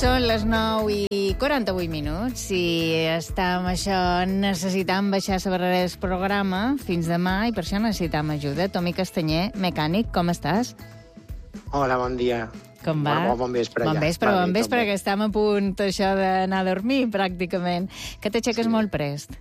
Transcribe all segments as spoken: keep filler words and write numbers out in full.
Són les nou i quaranta-vuit minuts i estem això necessitant baixar la barrera del programa fins demà i per això necessitam ajuda. Tomi Castanyer, mecànic, com estàs? Hola, bon dia. Com va? Bon, bon vespre, bon ja. Vespre, va bon bé, vespre, que estem a punt això d'anar a dormir, pràcticament. Que t'aixeques Sí. molt prest.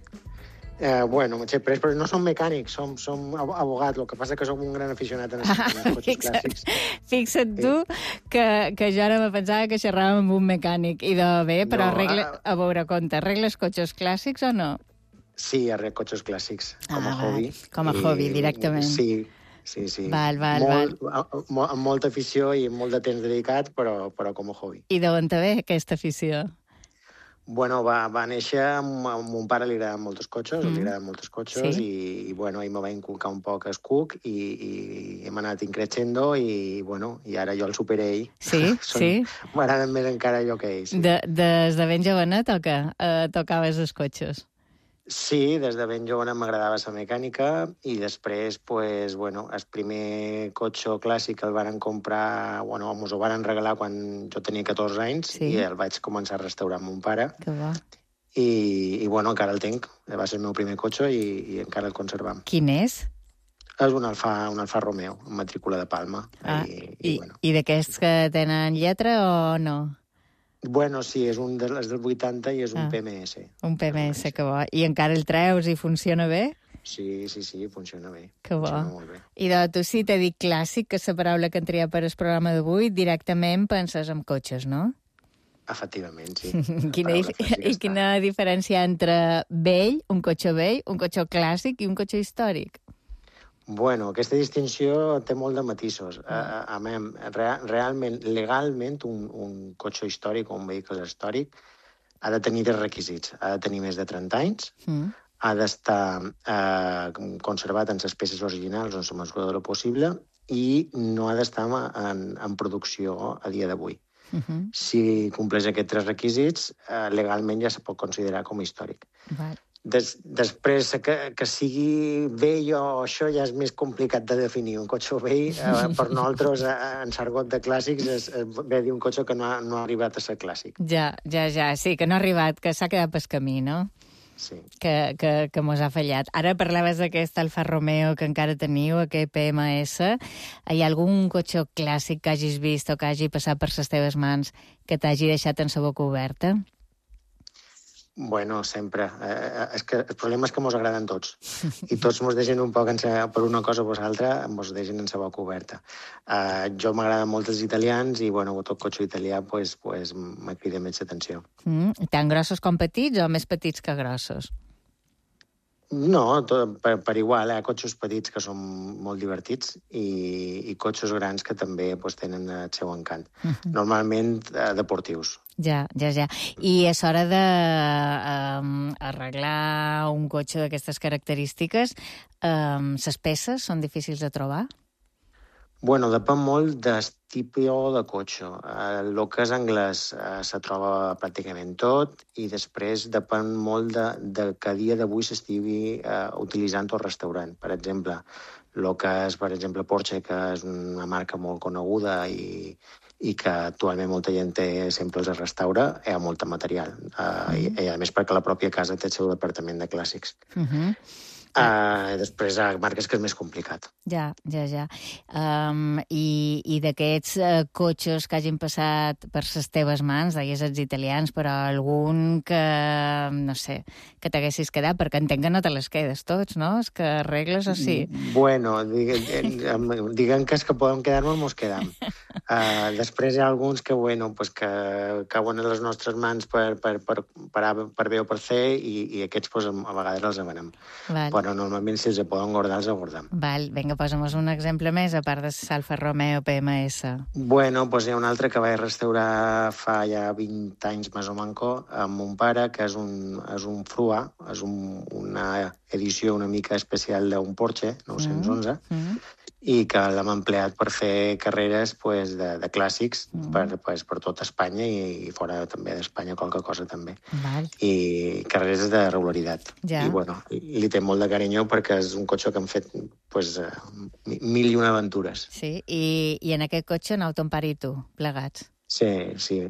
Eh, bueno, m'aixec prest, però no som mecànics, som, som abogats, el que passa que som un gran aficionat en els, en els cotxes Fixa't, clàssics. fixa't tu que, que jo ara me pensava que xerràvem amb un mecànic. I de bé, però No, arregla, a- a veure, compte, arregles cotxes clàssics o no? Sí, arreg cotxes clàssics, com a Ah, hobby. val. Com a hobby, directament. Sí, sí, sí. Val, val, molt, val. Amb molta afició i amb molt de temps dedicat, però, però com a hobby. I d'on te ve aquesta afició? Bueno, va, va néixer amb, amb mon pare, li agraden molts cotxes, Mm. li agraden molts cotxes, Sí. i, i bueno, ell me va inculcar un poc el cuc i, i hem anat increixendo i, bueno, i ara jo el supere ell. Sí, sí. M'agraden més encara jo que ell, sí. De, des de ben jovenet o què? Eh, tocaves els cotxes? Sí, des de ben jove m'agradava la mecànica i després, pues, bueno, el primer cotxe clàssic el varen comprar, bueno, mos ho varen regalar quan jo tenia catorze anys, Sí. i el vaig començar a restaurar amb mon pare Que bo. i, i bueno, encara el tinc. Va ser el meu primer cotxe i, i encara el conservam. Quin és? És un Alfa, un Alfa Romeo, amb matrícula de Palma. Ah, I, i, i, bueno. i d'aquests que tenen lletra o no? Bueno, sí, és un dels del vuitanta i és un Ah. P M S. Un P M S, que bo. I encara el treus i funciona bé? Sí, sí, sí, funciona bé. Que bo. Funciona molt bé. I de tu, si t'he dit clàssic, que és la paraula que hem triat per al programa d'avui, directament penses en cotxes, no? Efectivament, sí. Quina, La dif- paraula fàcil I està. quina diferència entre vell, un cotxe vell, un cotxe clàssic i un cotxe històric? Bueno, aquesta distinció té molt de matisos. Ah. A, a, a, re, realment, legalment, un, un cotxe històric o un vehicle històric ha de tenir tres requisits. Ha de tenir més de trenta anys, Mm. ha d'estar eh, conservat en les peces originals o en la mesura de lo possible i no ha d'estar en, en producció a dia d'avui. Uh -huh. Si compleix aquests tres requisits, eh, legalment ja se pot considerar com a històric. Val. Des, després, que, que sigui vell o això ja és més complicat de definir. Un cotxe vell, eh, per nosaltres, eh, en sargot de clàssics, és, és bé dir un cotxe que no ha, no ha arribat a ser clàssic. Ja, ja, ja, sí, que no ha arribat, que s'ha quedat pel camí, no? Sí. Que, que, que mos ha fallat. Ara parlaves d'aquest Alfa Romeo que encara teniu, aquest P M S. Hi ha algun cotxe clàssic que hagis vist o que hagi passat per les teves mans que t'hagi deixat en sa boca oberta? Bueno, sempre. Eh, és que el problema és que mos agraden tots. I tots mos deixen un poc, en sa, per una cosa o per l'altra, mos deixen en sa boca oberta. Uh, jo m'agraden molt els italians i, bueno, tot cotxe italià pues, pues, me crida més l'atenció. Mm, tan grossos com petits o més petits que grossos? No, tot, per, per igual. Hi ha cotxes petits que són molt divertits i, i cotxes grans que també pues, tenen el seu encant. Uh -huh. Normalment eh, deportius. Ja, ja, ja. I és hora de um, arreglar un cotxe d'aquestes característiques. Um, les peces són difícils de trobar? Bueno, depèn molt del tipus de cotxe. El uh, que és anglès uh, se troba pràcticament tot i després depèn molt de, de que a dia d'avui s'estigui uh, utilitzant o restaurant. Per exemple, el que és, per exemple, Porsche, que és una marca molt coneguda i, i que actualment molta gent té, sempre els restaura, hi ha molt material. Uh, mm. i, I a més perquè la pròpia casa té el seu departament de clàssics. Uh -huh. Uh, després hi ha marques que és més complicat. Ja, ja, ja. Um, I i d'aquests uh, cotxes que hagin passat per les teves mans, deies els italians, però algun que, no sé, que t'haguessis quedat, perquè entenc que no te les quedes tots, no? És que arregles o sí? Bueno, diguen, diguen que és que podem quedar-nos, mos quedam. Uh, després hi ha alguns que, bueno, pues que cauen a les nostres mans per, per, per, per, per bé o per fer i, i aquests pues, a vegades els avenem. Val. Però normalment si els poden guardar, els guardem. Val, vinga, posa'm un exemple més, a part de l'Alfa Romeo P M S. Bueno, doncs hi ha un altre que vaig restaurar fa ja vint anys més o manco amb mon pare, que és un, és un Frua, és un, una edició una mica especial d'un Porsche, nou cents onze, Mm -hmm. i que l'hem empleat per fer carreres pues, de, de clàssics mm. per, pues, per tota Espanya i, i fora també d'Espanya, qualque cosa també. Val. I carreres de regularitat. Ja. I bueno, li té molt de carinyo perquè és un cotxe que han fet pues, mil i una aventures. Sí, i, i en aquest cotxe aneu ton pare i tu, plegats. Sí, sí.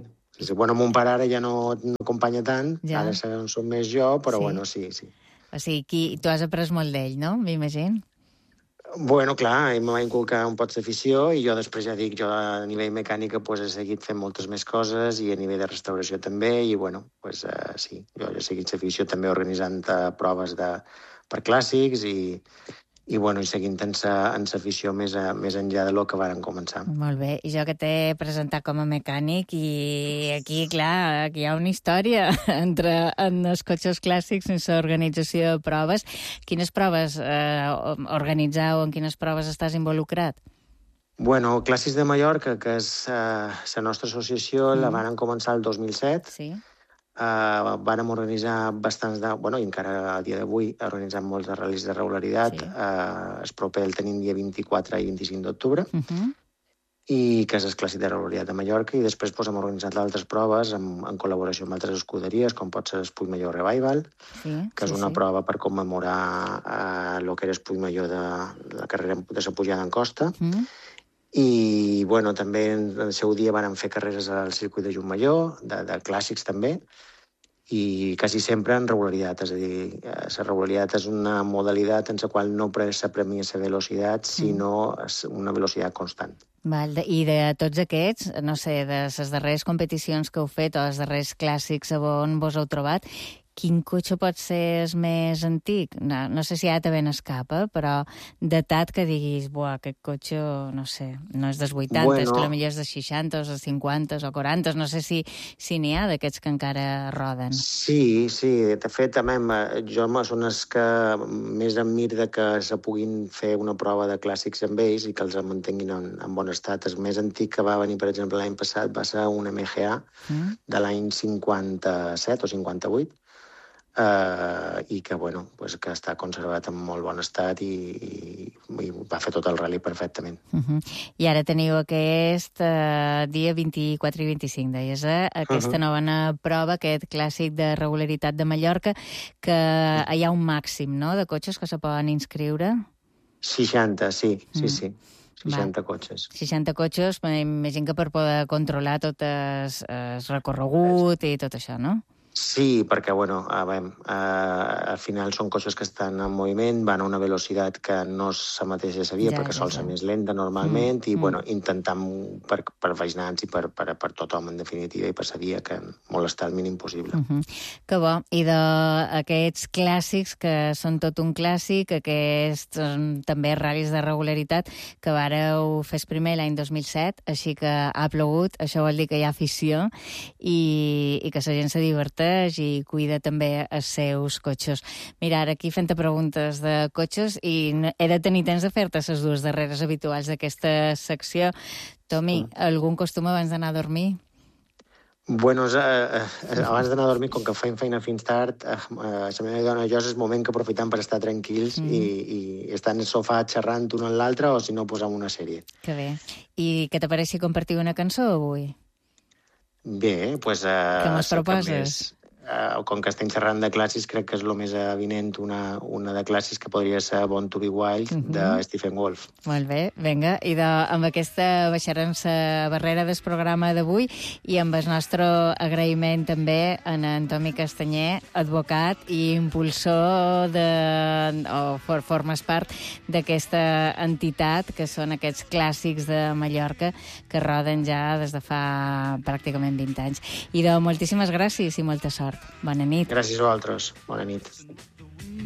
sí, sí. Bueno, mon pare ara ja no, no acompanya tant, Ja. ara som som més jo, però Sí. bueno, sí, sí. O sigui, qui, tu has après molt d'ell, no? M'imagino. Bueno, clar, ell em va inculcar un poc d'afició i jo després ja dic, jo a nivell mecànica pues, he seguit fent moltes més coses i a nivell de restauració també i bueno, pues, uh, sí, jo he seguit l'afició també organitzant uh, proves de, per clàssics i, i bueno, i seguint en sa, en sa afició més, a, més enllà de lo que varen començar. Molt bé, i jo que t'he presentat com a mecànic i aquí, clar, aquí hi ha una història entre en els cotxes clàssics sense organització de proves. Quines proves eh, organitzau, en quines proves estàs involucrat? Bueno, Clàssics de Mallorca, que és la uh, nostra associació, mm. la van començar el dos mil set. Sí. Uh, vàrem organitzar bastants de... Bueno, i encara a dia d'avui organitzem molts de ral·lis de regularitat. Sí. Uh, el proper el tenim dia vint-i-quatre i vint-i-cinc d'octubre, uh -huh. i que és el Clàssic de regularitat de Mallorca, i després pues, hem organitzat altres proves en, en col·laboració amb altres escuderies, com pot ser el Puigmajor Revival, sí, que és sí, una sí. prova per commemorar uh, el que era el Puigmajor de, de la carrera de la pujada en costa. Uh -huh. I, bueno, també en el seu dia van fer carreres al circuit de Montmajor, de, de clàssics també, i quasi sempre en regularitat. És a dir, la regularitat és una modalitat en la qual no s'apremia la velocitat, sinó una velocitat constant. Val, I de tots aquests, no sé, de les darreres competicions que heu fet o els darrers clàssics on vos heu trobat, quin cotxe pot ser el més antic? No, no sé si ara també n'escapa, però datat que diguis, buah, aquest cotxe, no sé, no és dels vuitanta, bueno, és que potser és dels seixanta, o dels cinquanta, o quaranta, no sé si si n'hi ha d'aquests que encara roden. Sí, sí, de fet, també, jo són els que més admir de que se puguin fer una prova de clàssics amb ells i que els mantinguin en, en bon estat. El més antic que va venir, per exemple, l'any passat va ser un M G A mm. de l'any cinquanta-set o cinquanta-vuit, Uh, i que, bueno, pues, que està conservat en molt bon estat i, i, i va fer tot el rally perfectament. Uh -huh. I ara teniu aquest uh, dia vint-i-quatre i vint-i-cinc, deies, eh? Aquesta uh -huh. nova prova, aquest clàssic de regularitat de Mallorca, que uh -huh. hi ha un màxim, no?, de cotxes que se poden inscriure? seixanta, sí, sí, uh -huh. sí. seixanta Va. cotxes. seixanta cotxes, m'imagino que per poder controlar tot el, el recorregut i tot això, no? Sí, perquè, bueno, a veure, uh, al final són cotxes que estan en moviment, van a una velocitat que no és la mateixa de la via, ja, perquè ja, sol ser ja. més lenta normalment, mm, i, mm. bueno, intentant per, per veïnats i per, per, per tothom, en definitiva, i per la via, que molestar el mínim possible. Mm -hmm. Que bo. I d'aquests clàssics, que són tot un clàssic, aquests um, també ral·lis de regularitat, que vareu fer primer l'any dos mil set, així que ha plogut, això vol dir que hi ha afició, i, i que la gent se diverteix i cuida també els seus cotxes. Mira, ara aquí fent-te preguntes de cotxes i he de tenir temps de fer-te les dues darreres habituals d'aquesta secció. Tomi, algun costum abans d'anar a dormir? Bueno, eh, eh, abans d'anar a dormir, com que feim feina fins tard, eh, la meva dona i jo és el moment que aprofitem per estar tranquils mm. i, i estar en el sofà xerrant un en l'altre, o si no, posar una sèrie. Que bé. I què t'apareix si compartiu una cançó avui? Bé, doncs... Pues, uh, Què me'ls proposes? Uh, com que estem xerrant de clàssics, crec que és el més avinent una, una de clàssics que podria ser Born to be Wild, uh -huh. de Stephen Wolf. Molt bé, vinga. I de, amb aquesta baixarem la barrera del programa d'avui i amb el nostre agraïment també a en Tomi Castanyer, advocat i impulsor de, o for, formes part d'aquesta entitat que són aquests clàssics de Mallorca que roden ja des de fa pràcticament vint anys. I de moltíssimes gràcies i molta sort. Bona nit. Gràcies a vosaltres. Bona nit.